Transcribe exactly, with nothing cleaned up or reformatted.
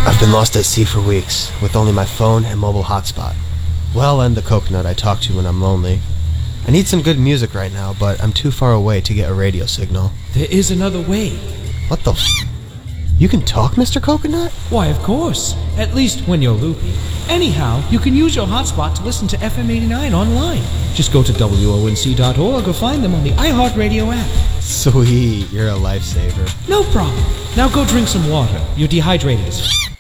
I've been lost at sea for weeks, with only my phone and mobile hotspot. Well, and the coconut I talk to when I'm lonely. I need some good music right now, but I'm too far away to get a radio signal. There is another way. What the f***? You can talk, Mister Coconut? Why, of course. At least when you're loopy. Anyhow, you can use your hotspot to listen to F M eighty-nine online. Just go to W O N C dot org or find them on the iHeartRadio app. Sweet, you're a lifesaver. No problem. Now go drink some water. You're dehydrated as f***.